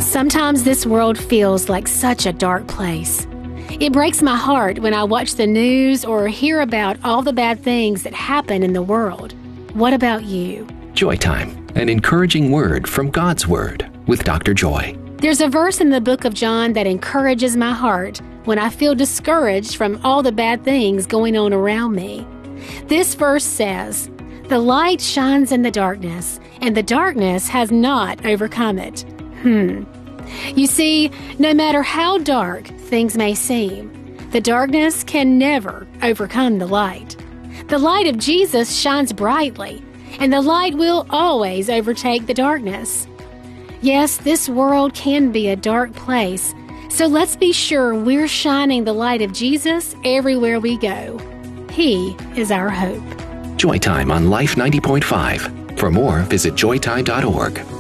Sometimes this world feels like such a dark place. It breaks my heart when I watch the news or hear about all the bad things that happen in the world. What about you? Joy Time, an encouraging word from God's Word with Dr. Joy. There's a verse in the book of John that encourages my heart when I feel discouraged from all the bad things going on around me. This verse says, "The light shines in the darkness, and the darkness has not overcome it." You see, no matter how dark things may seem, the darkness can never overcome the light. The light of Jesus shines brightly, and the light will always overtake the darkness. Yes, this world can be a dark place, so let's be sure we're shining the light of Jesus everywhere we go. He is our hope. Joy Time on Life 90.5. For more, visit joytime.org.